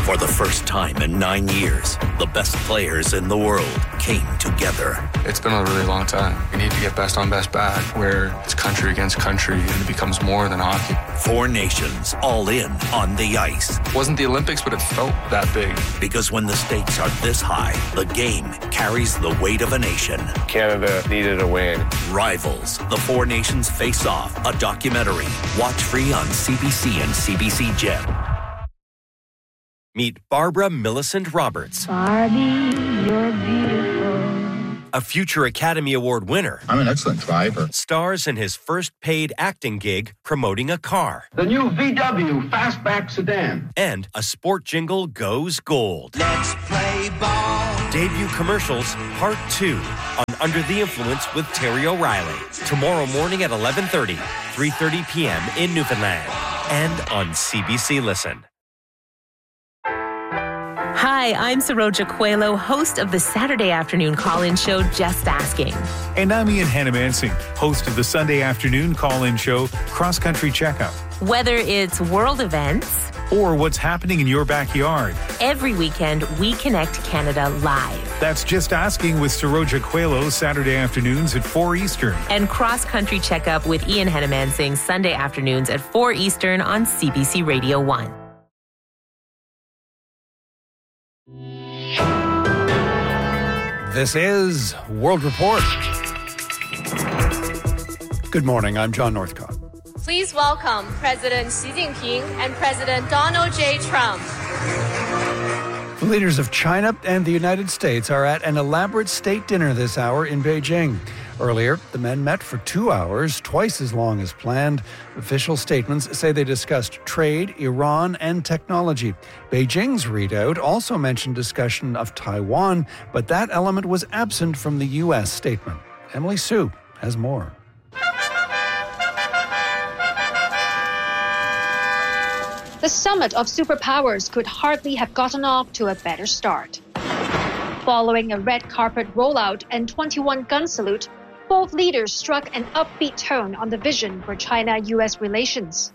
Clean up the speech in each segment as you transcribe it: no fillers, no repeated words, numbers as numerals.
For the first time in 9 years, the best players in the world came together. It's been a really long time. We need to get best on best back, where it's country against country and it becomes more than hockey. 4 nations all in on the ice. It wasn't the Olympics, but it felt that big. Because when the stakes are this high, the game carries the weight of a nation. Canada needed a win. Rivals, the 4 nations face off, a documentary. Watch free on CBC and CBC Gem. Meet Barbara Millicent Roberts. Barbie, you're beautiful. A future Academy Award winner. I'm an excellent driver. Stars in his first paid acting gig promoting a car. The new VW Fastback sedan. And a sport jingle goes gold. Let's play ball. Debut commercials, part 2 on Under the Influence with Terry O'Reilly. Tomorrow morning at 11:30, 3:30 p.m. in Newfoundland. And on CBC Listen. Hi, I'm Saroja Coelho, host of the Saturday afternoon call-in show, Just Asking. And I'm Ian Hannamansing, host of the Sunday afternoon call-in show, Cross Country Checkup. Whether it's world events or what's happening in your backyard, every weekend we connect Canada live. That's Just Asking with Saroja Coelho, Saturday afternoons at 4 Eastern. And Cross Country Checkup with Ian Hannamansing, Sunday afternoons at 4 Eastern on CBC Radio 1. This is World Report. Good morning, I'm John Northcott. Please welcome President Xi Jinping and President Donald J. Trump. The leaders of China and the United States are at an elaborate state dinner this hour in Beijing. Earlier, the men met for 2 hours, twice as long as planned. Official statements say they discussed trade, Iran, and technology. Beijing's readout also mentioned discussion of Taiwan, but that element was absent from the U.S. statement. Emily Sue has more. The summit of superpowers could hardly have gotten off to a better start. Following a red carpet rollout and 21 gun salute, both leaders struck an upbeat tone on the vision for China-U.S. relations.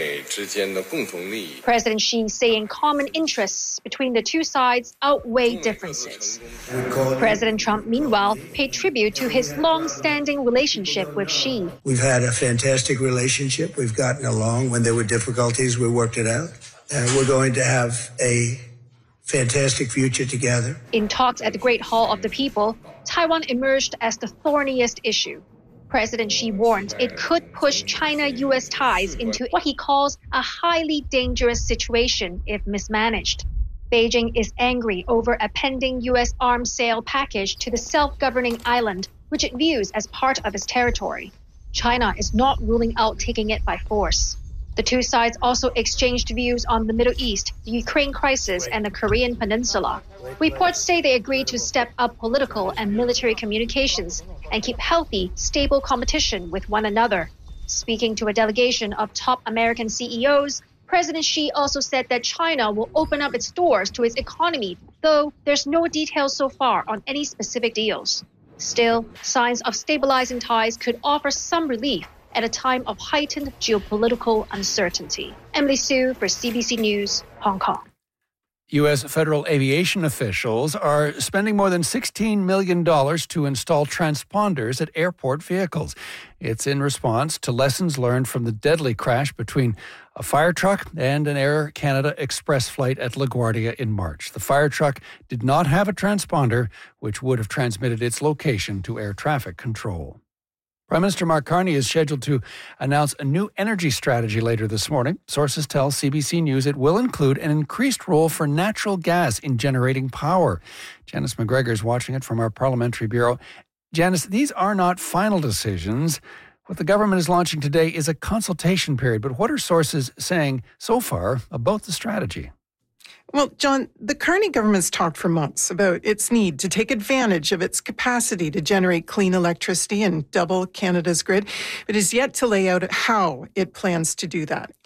President Xi saying common interests between the two sides outweigh differences. President Trump, meanwhile, paid tribute to his long-standing relationship with Xi. We've had a fantastic relationship. We've gotten along. When there were difficulties, we worked it out. And we're going to have a fantastic future together. In talks at the Great Hall of the People, Taiwan emerged as the thorniest issue. President Xi warned it could push China-U.S. ties into what he calls a highly dangerous situation if mismanaged. Beijing is angry over a pending U.S. arms sale package to the self-governing island, which it views as part of its territory. China is not ruling out taking it by force. The two sides also exchanged views on the Middle East, the Ukraine crisis, and the Korean Peninsula. Reports say they agreed to step up political and military communications and keep healthy, stable competition with one another. Speaking to a delegation of top American CEOs, President Xi also said that China will open up its doors to its economy, though there's no details so far on any specific deals. Still, signs of stabilizing ties could offer some relief at a time of heightened geopolitical uncertainty. Emily Sue for CBC News, Hong Kong. U.S. federal aviation officials are spending more than $16 million to install transponders at airport vehicles. It's in response to lessons learned from the deadly crash between a fire truck and an Air Canada Express flight at LaGuardia in March. The fire truck did not have a transponder, which would have transmitted its location to air traffic control. Prime Minister Mark Carney is scheduled to announce a new energy strategy later this morning. Sources tell CBC News it will include an increased role for natural gas in generating power. Janice McGregor is watching it from our Parliamentary Bureau. Janice, these are not final decisions. What the government is launching today is a consultation period. But what are sources saying so far about the strategy? Well, John, the Carney government's talked for months about its need to take advantage of its capacity to generate clean electricity and double Canada's grid, but is yet to lay out how it plans to do that.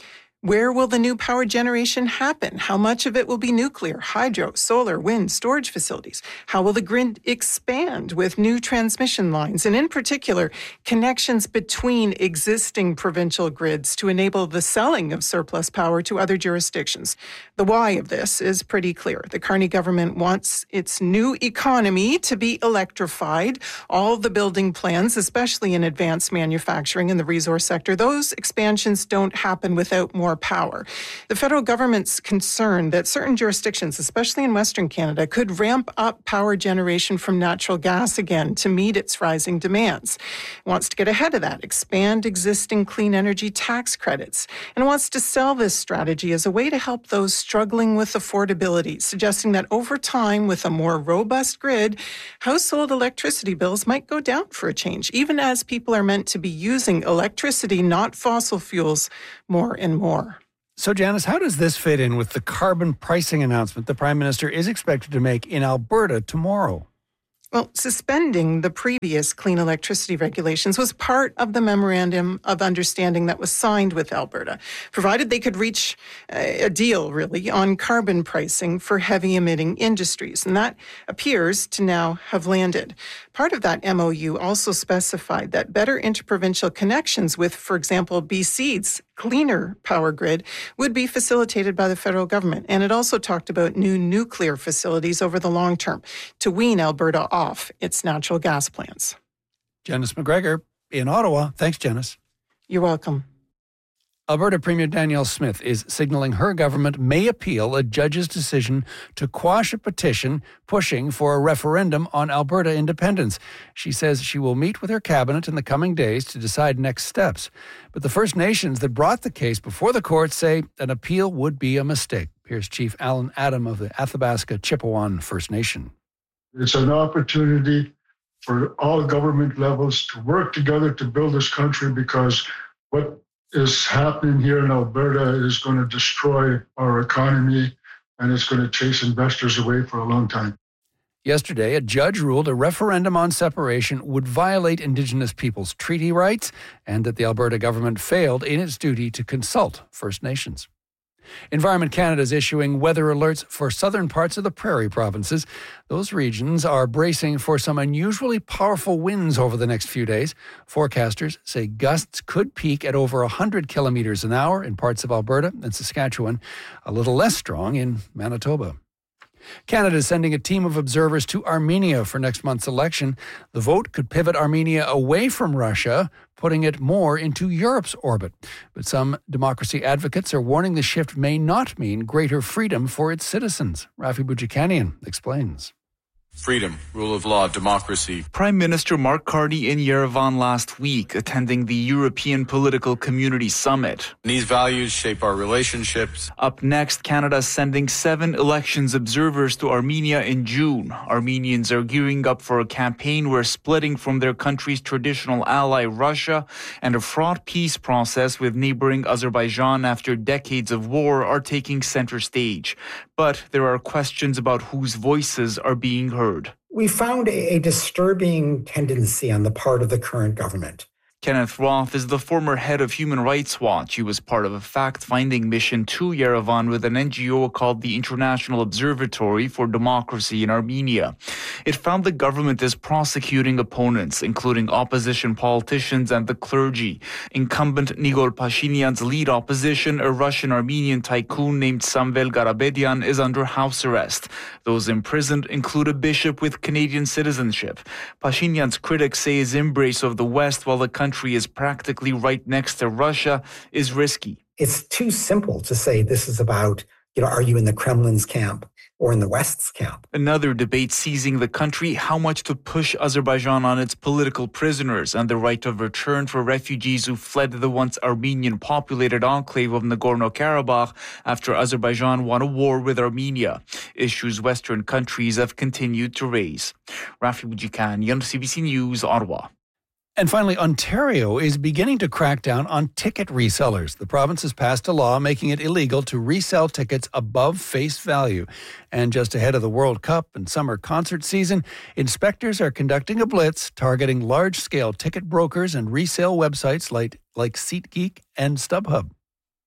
Where will the new power generation happen? How much of it will be nuclear, hydro, solar, wind, storage facilities? How will the grid expand with new transmission lines? And in particular, connections between existing provincial grids to enable the selling of surplus power to other jurisdictions. The why of this is pretty clear. The Carney government wants its new economy to be electrified. All the building plans, especially in advanced manufacturing in the resource sector, those expansions don't happen without more power. The federal government's concerned that certain jurisdictions, especially in Western Canada, could ramp up power generation from natural gas again to meet its rising demands. It wants to get ahead of that, expand existing clean energy tax credits, and wants to sell this strategy as a way to help those struggling with affordability, suggesting that over time, with a more robust grid, household electricity bills might go down for a change, even as people are meant to be using electricity, not fossil fuels, more and more. So, Janice, how does this fit in with the carbon pricing announcement the Prime Minister is expected to make in Alberta tomorrow? Well, suspending the previous clean electricity regulations was part of the memorandum of understanding that was signed with Alberta, provided they could reach a deal, really, on carbon pricing for heavy emitting industries. And that appears to now have landed. Part of that MOU also specified that better interprovincial connections with, for example, BC's cleaner power grid would be facilitated by the federal government. And it also talked about new nuclear facilities over the long term to wean Alberta off its natural gas plants. Janice McGregor in Ottawa. Thanks, Janice. You're welcome. Alberta Premier Danielle Smith is signaling her government may appeal a judge's decision to quash a petition pushing for a referendum on Alberta independence. She says she will meet with her cabinet in the coming days to decide next steps. But the First Nations that brought the case before the court say an appeal would be a mistake. Here's Chief Alan Adam of the Athabasca Chipewyan First Nation. It's an opportunity for all government levels to work together to build this country, because what is happening here in Alberta is going to destroy our economy, and it's going to chase investors away for a long time. Yesterday, a judge ruled a referendum on separation would violate Indigenous peoples' treaty rights and that the Alberta government failed in its duty to consult First Nations. Environment Canada is issuing weather alerts for southern parts of the prairie provinces. Those regions are bracing for some unusually powerful winds over the next few days. Forecasters say gusts could peak at over 100 kilometers an hour in parts of Alberta and Saskatchewan, a little less strong in Manitoba. Canada is sending a team of observers to Armenia for next month's election. The vote could pivot Armenia away from Russia, putting it more into Europe's orbit. But some democracy advocates are warning the shift may not mean greater freedom for its citizens. Rafi Boudjikanian explains. Freedom, rule of law, democracy. Prime Minister Mark Carney in Yerevan last week, attending the European Political Community Summit. These values shape our relationships. Up next, Canada sending 7 elections observers to Armenia in June. Armenians are gearing up for a campaign where splitting from their country's traditional ally Russia and a fraught peace process with neighboring Azerbaijan after decades of war are taking center stage. But there are questions about whose voices are being heard. We found a disturbing tendency on the part of the current government. Kenneth Roth is the former head of Human Rights Watch. He was part of a fact-finding mission to Yerevan with an NGO called the International Observatory for Democracy in Armenia. It found the government is prosecuting opponents, including opposition politicians and the clergy. Incumbent Nikol Pashinyan's lead opposition, a Russian-Armenian tycoon named Samvel Garabedian, is under house arrest. Those imprisoned include a bishop with Canadian citizenship. Pashinyan's critics say his embrace of the West while the country is practically right next to Russia is risky. It's too simple to say this is about, are you in the Kremlin's camp or in the West's camp? Another debate seizing the country, how much to push Azerbaijan on its political prisoners and the right of return for refugees who fled the once Armenian-populated enclave of Nagorno-Karabakh after Azerbaijan won a war with Armenia. Issues Western countries have continued to raise. Rafi Boudjikanian, CBC News, Ottawa. And finally, Ontario is beginning to crack down on ticket resellers. The province has passed a law making it illegal to resell tickets above face value. And just ahead of the World Cup and summer concert season, inspectors are conducting a blitz targeting large-scale ticket brokers and resale websites like SeatGeek and StubHub.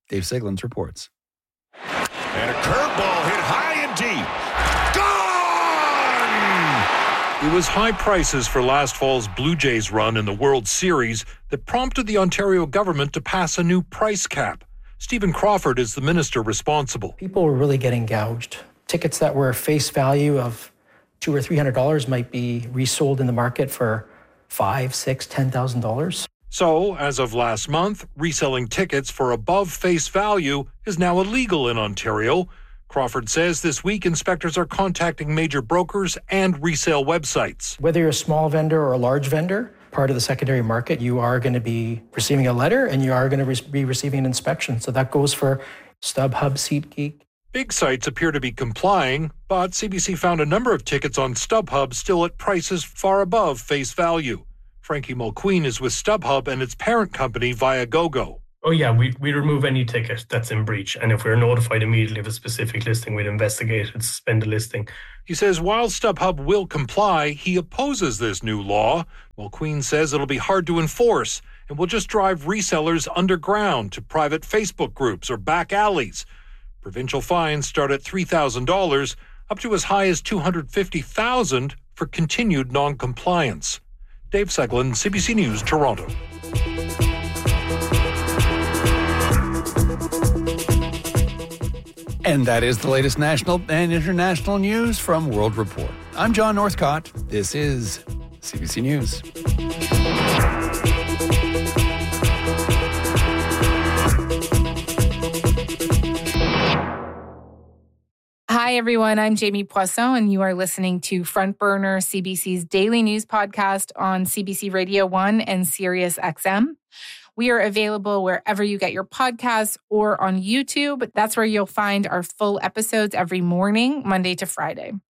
Dave Siglands reports. And a curveball hit high and deep. Gone! It was high prices for last fall's Blue Jays run in the World Series that prompted the Ontario government to pass a new price cap. Stephen Crawford is the minister responsible. People were really getting gouged. Tickets that were face value of $200 or $300 might be resold in the market for $5,000, $6,000, $10,000. So, as of last month, reselling tickets for above face value is now illegal in Ontario. Crawford says this week inspectors are contacting major brokers and resale websites. Whether you're a small vendor or a large vendor, part of the secondary market, you are going to be receiving a letter and you are going to be receiving an inspection. So that goes for StubHub, SeatGeek. Big sites appear to be complying, but CBC found a number of tickets on StubHub still at prices far above face value. Frankie Mulqueen is with StubHub and its parent company, Viagogo. Oh yeah, we'd remove any ticket that's in breach. And if we're notified immediately of a specific listing, we'd investigate and suspend the listing. He says while StubHub will comply, he opposes this new law. Mulqueen says it'll be hard to enforce and will just drive resellers underground to private Facebook groups or back alleys. Provincial fines start at $3,000, up to as high as $250,000 for continued non-compliance. Dave Seglin, CBC News, Toronto. And that is the latest national and international news from World Report. I'm John Northcott. This is CBC News. Hi, everyone. I'm Jamie Poisson, and you are listening to Front Burner, CBC's daily news podcast on CBC Radio 1 and Sirius XM. We are available wherever you get your podcasts or on YouTube. That's where you'll find our full episodes every morning, Monday to Friday.